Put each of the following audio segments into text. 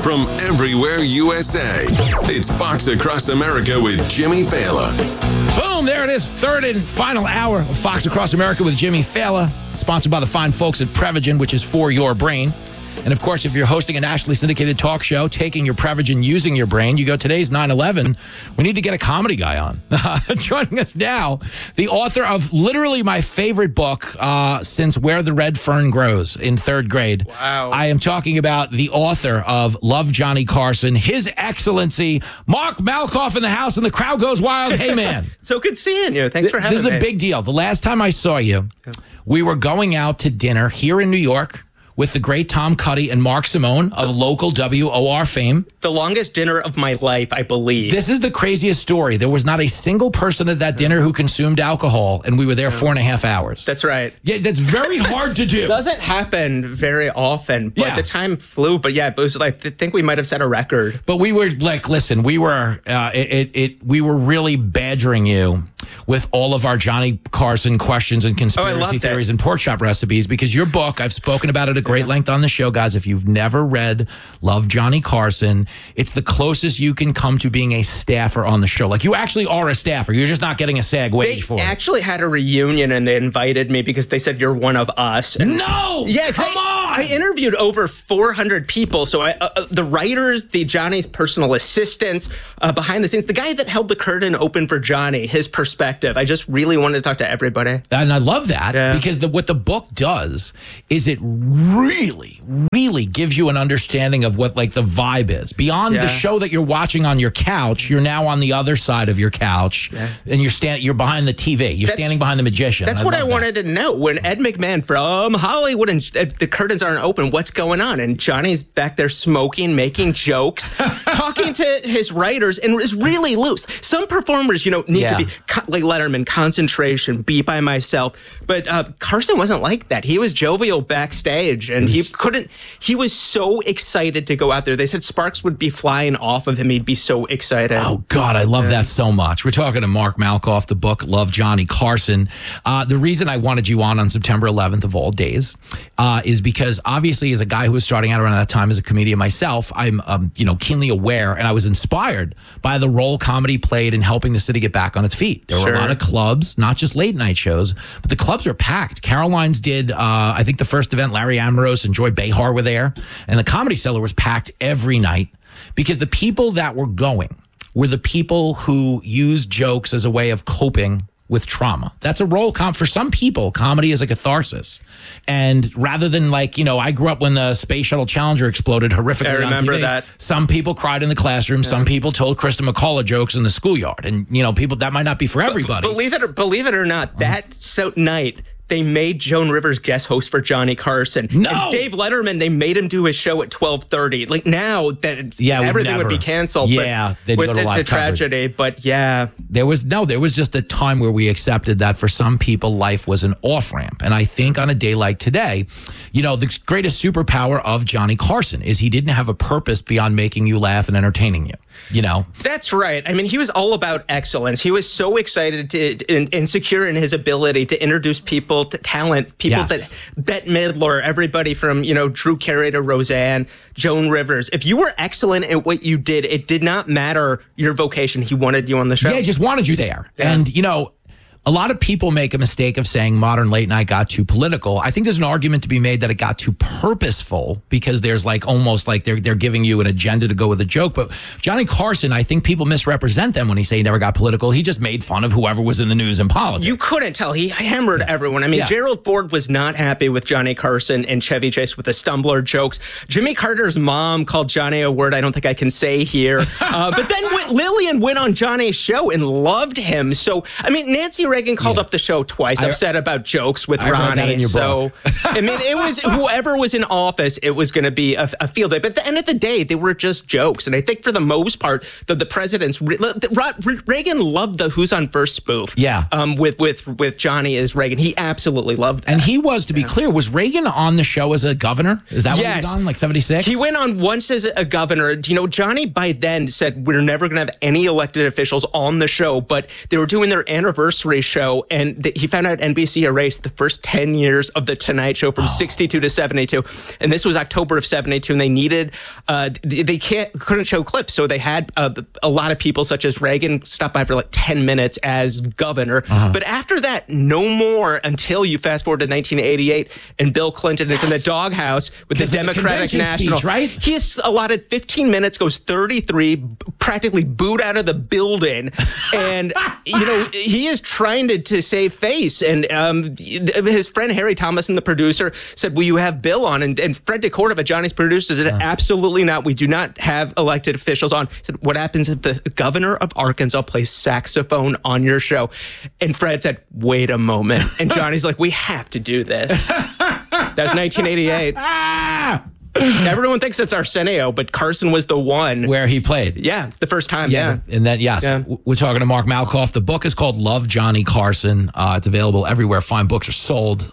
from everywhere USA. It's Fox Across America with Jimmy Fallon. Boom, there it is. Third and final hour of Fox Across America with Jimmy Fallon, sponsored by the fine folks at Prevagen, which is for your brain. And, of course, if you're hosting a nationally syndicated talk show, taking your Prevagen, using your brain, you go, today's 9/11, we need to get a comedy guy on. Joining us now, the author of literally my favorite book since Where the Red Fern Grows in third grade. Wow. I am talking about the author of Love, Johnny Carson, His Excellency, Mark Malkoff in the house, and the crowd goes wild. Hey, man. So good seeing you. Thanks for having me. This is a big deal. The last time I saw you, we were going out to dinner here in New York with the great Tom Cuddy and Mark Simone of local WOR fame. The longest dinner of my life, I believe. This is the craziest story. There was not a single person at that dinner who consumed alcohol, and we were there 4.5 hours. That's right. Yeah, that's very hard to do. Doesn't happen very often, but Yeah. the time flew. But yeah, it was like, I think we might have set a record. But we were like, listen, we were we were really badgering you with all of our Johnny Carson questions and conspiracy loved theories it. and pork chop recipes, because your book, I've spoken about it at great length on the show, guys. If you've never read Love, Johnny Carson, it's the closest you can come to being a staffer on the show. Like, you actually are a staffer. You're just not getting a SAG wage for They it. actually had a reunion and they invited me because they said you're one of us. And No! yeah, Come on! I interviewed over 400 people. So the writers, the Johnny's personal assistants, behind the scenes, the guy that held the curtain open for Johnny, his perspective. I just really wanted to talk to everybody. And I love that Yeah. because what the book does is it really, really gives you an understanding of what like the vibe is. Beyond the Yeah. show that you're watching on your couch, you're now on the other side of your couch, and you're behind the TV. You're standing behind the magician. That's what I love that. wanted to know. When Ed McMahon from Hollywood and the curtains aren't open, what's going on? And Johnny's back there smoking, making jokes, talking to his writers, and is really loose. Some performers, need to be like Letterman, concentration, be by myself. But Carson wasn't like that. He was jovial backstage, and he was so excited to go out there. They said sparks would be flying off of him. He'd be so excited. Oh, God, I love that so much. We're talking to Mark Malkoff, the book, Love, Johnny Carson. The reason I wanted you on September 11th of all days is because obviously as a guy who was starting out around that time as a comedian myself, I'm, keenly aware, and I was inspired by the role comedy played in helping the city get back on its feet. There were a lot of clubs, not just late night shows, but the clubs were packed. Caroline's did, I think the first event, Larry Ambrose and Joy Behar were there, and the Comedy Cellar was packed every night because the people that were going were the people who used jokes as a way of coping with trauma. That's a role for some people. Comedy is a catharsis. And rather than I grew up when the Space Shuttle Challenger exploded horrifically on TV. I remember that. Some people cried in the classroom. Yeah. Some people told Krista McCullough jokes in the schoolyard. And, people, that might not be for everybody. Believe it or not, that night, they made Joan Rivers guest host for Johnny Carson. No. And Dave Letterman, they made him do his show at 12:30. Like now, everything would be canceled. Yeah, but with the tragedy. But yeah, there was just a time where we accepted that for some people, life was an off ramp. And I think on a day like today, the greatest superpower of Johnny Carson is he didn't have a purpose beyond making you laugh and entertaining you. That's right. I mean, he was all about excellence. He was so excited and secure in his ability to introduce people to talent, people that Bette Midler, everybody from, Drew Carey to Roseanne, Joan Rivers. If you were excellent at what you did, it did not matter your vocation. He wanted you on the show. Yeah, he just wanted you there. Yeah. And, a lot of people make a mistake of saying modern late night got too political. I think there's an argument to be made that it got too purposeful because there's almost like they're giving you an agenda to go with a joke. But Johnny Carson, I think people misrepresent them when he say he never got political. He just made fun of whoever was in the news and politics. You couldn't tell. He hammered everyone. I mean, Gerald Ford was not happy with Johnny Carson and Chevy Chase with the Stumbler jokes. Jimmy Carter's mom called Johnny a word I don't think I can say here. But then Lillian went on Johnny's show and loved him. So, I mean, Nancy Reagan called up the show twice. I've said about jokes with Ronnie. So, I mean, it was whoever was in office, it was going to be a field day. But at the end of the day, they were just jokes. And I think for the most part, the presidents, Reagan loved the Who's on First spoof. Yeah. With Johnny as Reagan. He absolutely loved that. And he was, to be clear, was Reagan on the show as a governor? Is that what he was on, 76? He went on once as a governor. Johnny by then said, we're never going to have any elected officials on the show, but they were doing their anniversary Show, and he found out NBC erased the first 10 years of The Tonight Show from 62 to 72. And this was October of 72, and they needed, they couldn't show clips, so they had a lot of people such as Reagan stop by for like 10 minutes as governor. But after that, no more until you fast forward to 1988, and Bill Clinton is in the doghouse with the Democratic National. Speech, right? He is allotted 15 minutes, goes 33, practically booed out of the building. And, he is trying to save face. And his friend Harry Thomas, the producer, said, will you have Bill on? And Fred DeCordova, Johnny's producer, said, absolutely not. We do not have elected officials on. He said, what happens if the governor of Arkansas plays saxophone on your show? And Fred said, wait a moment. And Johnny's like, we have to do this. That was 1988. Everyone thinks it's Arsenio, but Carson was the one where he played. Yeah, the first time. Yeah. And then, yes, we're talking to Mark Malkoff. The book is called Love, Johnny Carson. It's available everywhere fine books are sold.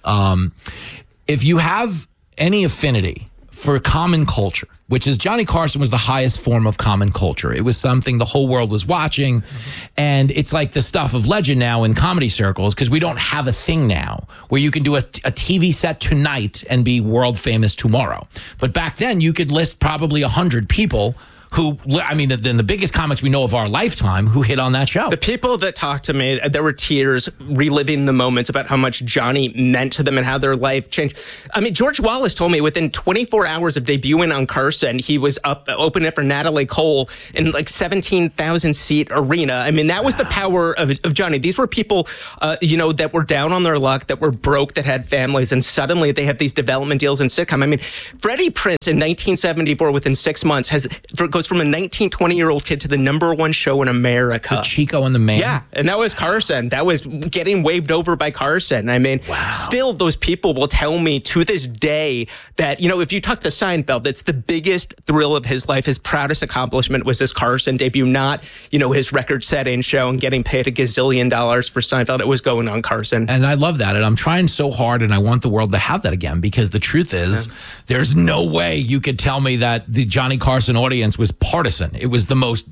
If you have any affinity for common culture, which is Johnny Carson was the highest form of common culture. It was something the whole world was watching. And it's like the stuff of legend now in comedy circles, because we don't have a thing now where you can do a TV set tonight and be world famous tomorrow. But back then you could list probably 100 people who, then the biggest comics we know of our lifetime who hit on that show. The people that talked to me, there were tears reliving the moments about how much Johnny meant to them and how their life changed. George Wallace told me within 24 hours of debuting on Carson, he was opening it for Natalie Cole in like 17,000 seat arena. That was the power of Johnny. These were people, that were down on their luck, that were broke, that had families, and suddenly they have these development deals in sitcom. Freddie Prinze in 1974, within 6 months, goes from a 19, 20-year-old kid to the #1 show in America. So Chico and the Man. Yeah, and that was Carson. That was getting waved over by Carson. Still those people will tell me to this day that, if you talk to Seinfeld, that's the biggest thrill of his life. His proudest accomplishment was his Carson debut, not, his record-setting show and getting paid $1 gazillion for Seinfeld. It was going on Carson. And I love that. And I'm trying so hard, and I want the world to have that again, because the truth is, there's no way you could tell me that the Johnny Carson audience was partisan. It was the most,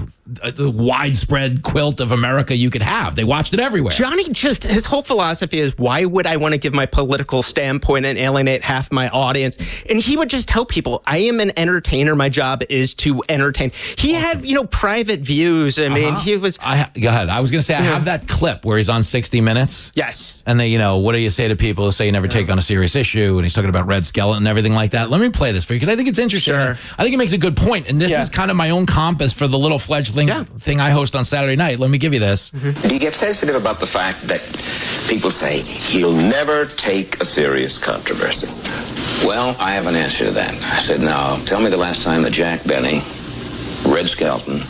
the widespread quilt of America you could have. They watched it everywhere. Johnny his whole philosophy is, why would I want to give my political standpoint and alienate half my audience? And he would just tell people, I am an entertainer. My job is to entertain. He had, private views. He was... Go ahead. I was going to say, I have that clip where he's on 60 Minutes. Yes. And they, what do you say to people who say you never take on a serious issue? And he's talking about Red Skelton and everything like that. Let me play this for you, because I think it's interesting. Sure. I think it makes a good point. And this is kind of my own compass for the little fledgling thing I host on Saturday night. Let me give you this. Do you get sensitive about the fact that people say he'll never take a serious controversy? Well, I have an answer to that. I said, now, tell me the last time that Jack Benny, Red Skelton,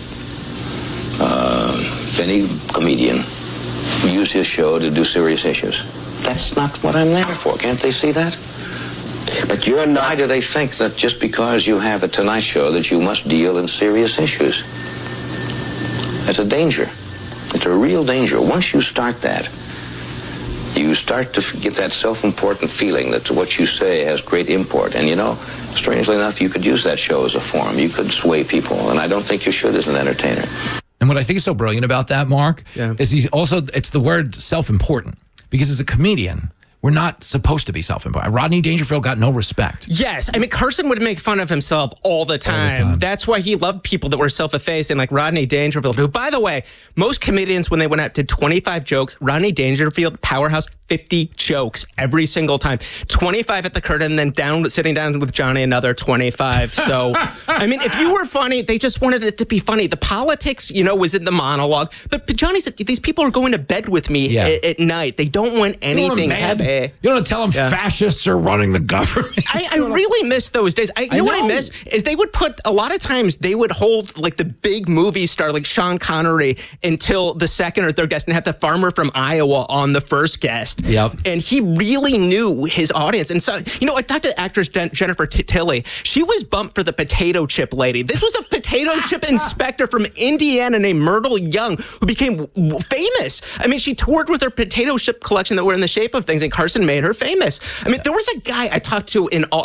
any comedian, used his show to do serious issues. That's not what I'm there for. Can't they see that? But you're not... Why do they think that just because you have a Tonight Show that you must deal in serious issues? That's a danger. It's a real danger. Once you start that, you start to get that self-important feeling that what you say has great import. And strangely enough, you could use that show as a forum. You could sway people, and I don't think you should as an entertainer. And what I think is so brilliant about that, Mark, is it's the word self-important. Because as a comedian, we're not supposed to be self-important. Rodney Dangerfield got no respect. Yes. Carson would make fun of himself all the time. That's why he loved people that were self-effacing, like Rodney Dangerfield, who, by the way, most comedians, when they went out, did 25 jokes. Rodney Dangerfield, powerhouse, 50 jokes every single time. 25 at the curtain, and then sitting down with Johnny, another 25. So, if you were funny, they just wanted it to be funny. The politics, was in the monologue. But Johnny said, these people are going to bed with me at night. They don't want anything heavy. You don't want to tell them fascists are running the government. I really miss those days. You know what I miss is they would put, a lot of times they would hold like the big movie star like Sean Connery until the second or third guest and have the farmer from Iowa on the first guest. cast. Yep. And he really knew his audience. And so, I talked to actress Jennifer Tilly. She was bumped for the potato chip lady. This was a potato chip inspector from Indiana named Myrtle Young who became famous. I mean, she toured with her potato chip collection that were in the shape of things, and Carson made her famous. I mean, there was a guy I talked to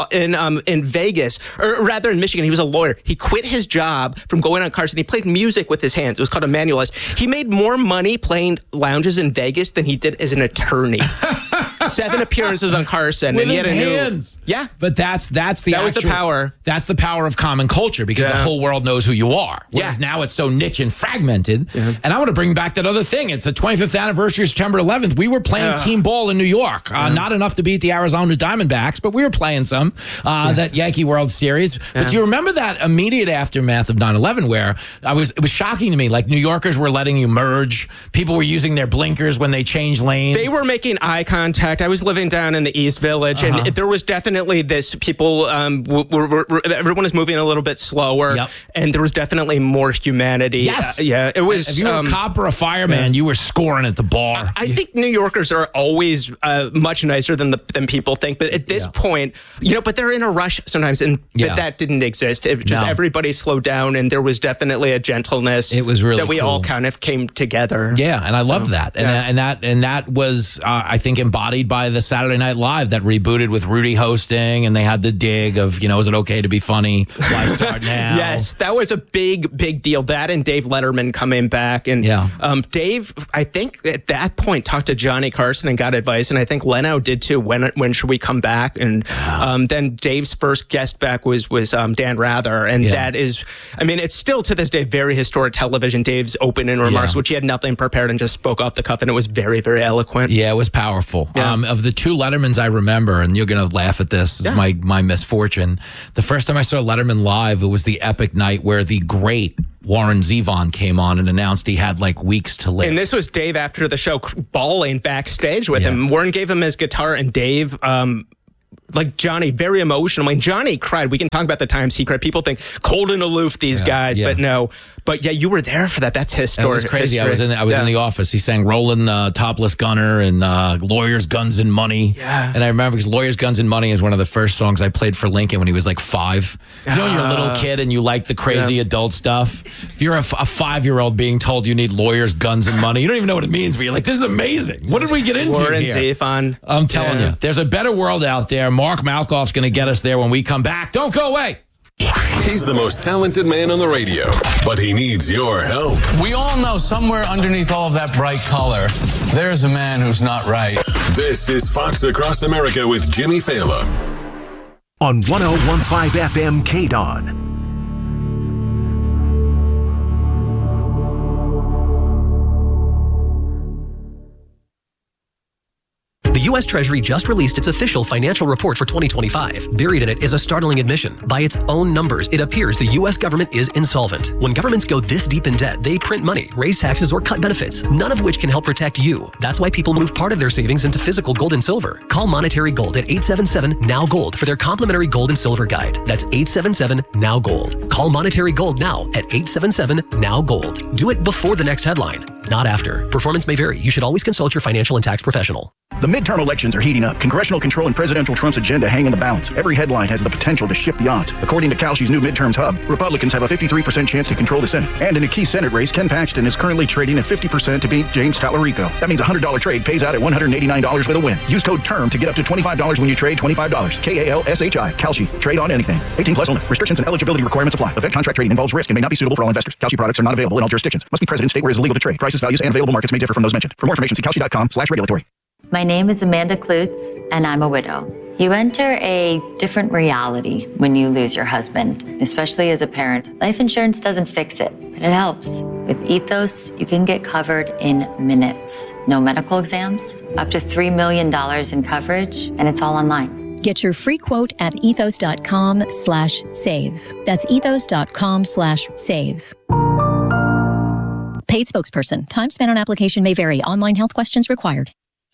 in Vegas, or rather in Michigan. He was a lawyer. He quit his job from going on Carson. He played music with his hands. It was called a manualist. He made more money playing lounges in Vegas than he did as an attorney. 7 appearances on Carson, with and he had his a new hands. Yeah, but that's the that was the power. That's the power of common culture, because the whole world knows who you are. Whereas now it's so niche and fragmented. And I want to bring back that other thing. It's the 25th anniversary of September 11th. We were playing team ball in New York. Not enough to beat the Arizona Diamondbacks, but we were playing some that Yankee World Series. But do you remember that immediate aftermath of 9/11 where it was shocking to me? Like, New Yorkers were letting you merge. People were using their blinkers when they changed lanes. They were making eye contact. I was living down in the East Village, and there was definitely this. People, everyone was moving a little bit slower, and there was definitely more humanity. Yes, it was. If you were a cop or a fireman, you were scoring at the bar. I think New Yorkers are always much nicer than people think. But at this point, but they're in a rush sometimes, and but that didn't exist. It just everybody slowed down, and there was definitely a gentleness. It was really that we cool. all kind of came together. Yeah, and I loved that, and that was I think embodied by the Saturday Night Live that rebooted with Rudy hosting, and they had the dig of is it okay to be funny? Why start now? Yes, that was a big deal. That and Dave Letterman coming back, and Dave, I think at that point talked to Johnny Carson and got advice, and I think Leno did too. When should we come back? And then Dave's first guest back was Dan Rather, and that is, I mean, it's still to this day very historic television. Dave's opening remarks, which he had nothing prepared and just spoke off the cuff, and it was very, very eloquent. Yeah, it was powerful. Of the 2 Lettermans I remember, and you're going to laugh at this, is my misfortune. The first time I saw Letterman live, it was the epic night where the great Warren Zevon came on and announced he had like weeks to live. And this was Dave after the show bawling backstage with him. Warren gave him his guitar, and Dave, like Johnny, very emotional. I mean, Johnny cried. We can talk about the times he cried. People think cold and aloof, these guys, but no. But you were there for that. That's his story. It was crazy. I was in the office. He sang "Rollin' Topless Gunner" and "Lawyers, Guns, and Money." Yeah. And I remember because "Lawyers, Guns, and Money" is one of the first songs I played for Lincoln when he was like 5. You know, when you're a little kid and you like the crazy adult stuff. If you're a 5-year-old being told you need lawyers, guns, and money, you don't even know what it means. But you're like, this is amazing. What did we get into Warren here? Zevon. I'm telling you, there's a better world out there. Mark Malkoff's going to get us there when we come back. Don't go away. He's the most talented man on the radio, but he needs your help. We all know somewhere underneath all of that bright color, there's a man who's not right. This is Fox Across America with Jimmy Fallon. On 101.5 FM KDON. The U.S. Treasury just released its official financial report for 2025. Buried in it is a startling admission. By its own numbers, it appears the U.S. government is insolvent. When governments go this deep in debt, they print money, raise taxes, or cut benefits, none of which can help protect you. That's why people move part of their savings into physical gold and silver. Call Monetary Gold at 877-NOW-GOLD for their complimentary gold and silver guide. That's 877-NOW-GOLD. Call Monetary Gold now at 877-NOW-GOLD. Do it before the next headline, not after. Performance may vary. You should always consult your financial and tax professional. The midterm elections are heating up. Congressional control and presidential Trump's agenda hang in the balance. Every headline has the potential to shift the odds. According to Kalshi's new midterms hub, Republicans have a 53% chance to control the Senate. And in a key Senate race, Ken Paxton is currently trading at 50% to beat James Tallarico. That means a $100 trade pays out at $189 with a win. Use code TERM to get up to $25 when you trade $25. KALSHI. Kalshi. Trade on anything. 18 plus only. Restrictions and eligibility requirements apply. Event contract trading involves risk and may not be suitable for all investors. Kalshi products are not available in all jurisdictions. Must be present in state where it is illegal to trade. Prices, values, and available markets may differ from those mentioned. For more information, see kalshi.com/regulatory. My name is Amanda Klutz, and I'm a widow. You enter a different reality when you lose your husband, especially as a parent. Life insurance doesn't fix it, but it helps. With Ethos, you can get covered in minutes. No medical exams, up to $3 million in coverage, and it's all online. Get your free quote at ethos.com/save. That's ethos.com/save. Paid spokesperson. Time spent on application may vary. Online health questions required.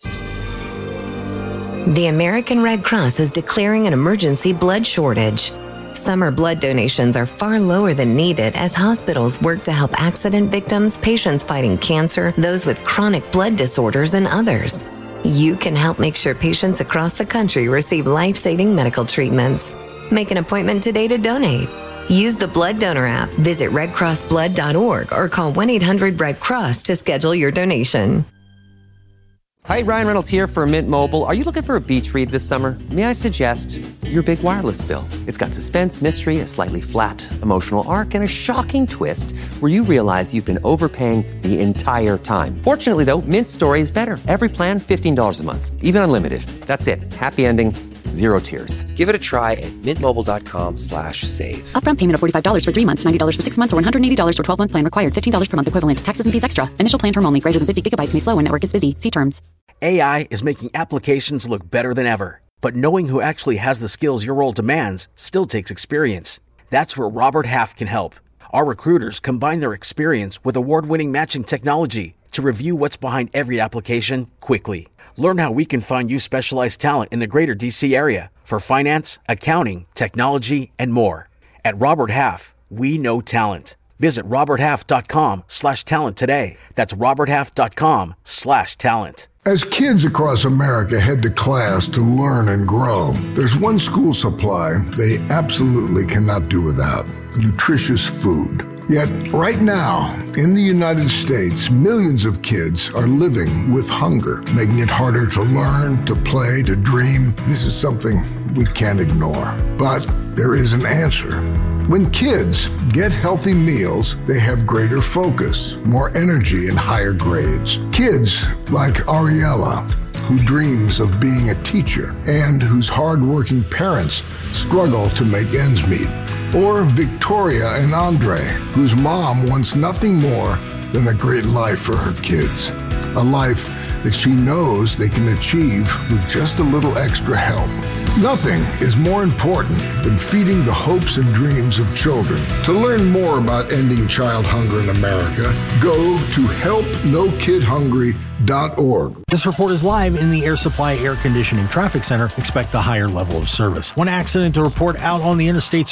The American Red Cross is declaring an emergency blood shortage. Summer blood donations are far lower than needed as hospitals work to help accident victims, patients fighting cancer, those with chronic blood disorders, and others. you can help make sure patients across the country receive life-saving medical treatments. Make an appointment today to donate. Use the Blood Donor app, visit redcrossblood.org, or call 1-800-RED-CROSS to schedule your donation. Hi, Ryan Reynolds here for Mint Mobile. Are you looking for a beach read this summer? May I suggest your big wireless bill? It's got suspense, mystery, a slightly flat, emotional arc, and a shocking twist where you realize you've been overpaying the entire time. Fortunately, though, Mint's story is better. Every plan, $15 a month, even unlimited. That's it. Happy ending. Zero tears. Give it a try at mintmobile.com/save. Upfront payment of $45 for 3 months, $90 for 6 months, or $180 for 12-month plan required. $15 per month equivalent. Taxes and fees extra. Initial plan term only. Greater than 50 gigabytes may slow when network is busy. See terms. AI is making applications look better than ever. But knowing who actually has the skills your role demands still takes experience. That's where Robert Half can help. Our recruiters combine their experience with award-winning matching technology to review what's behind every application quickly. Learn how we can find you specialized talent in the greater DC area for finance, accounting, technology, and more. At Robert Half, we know talent. Visit roberthalf.com/talent today. That's roberthalf.com/talent. As kids across America head to class to learn and grow, there's one school supply they absolutely cannot do without: nutritious food. Yet, right now, in the United States, millions of kids are living with hunger, making it harder to learn, to play, to dream. This is something we can't ignore. But there is an answer. When kids get healthy meals, they have greater focus, more energy, and higher grades. Kids like Ariella, who dreams of being a teacher and whose hardworking parents struggle to make ends meet. Or Victoria and Andre, whose mom wants nothing more than a great life for her kids. A life that she knows they can achieve with just a little extra help. Nothing is more important than feeding the hopes and dreams of children. To learn more about ending child hunger in America, go to helpnokidhungry.org. This report is live in the Air Supply Air Conditioning Traffic Center. Expect a higher level of service. One accident to report out on the interstates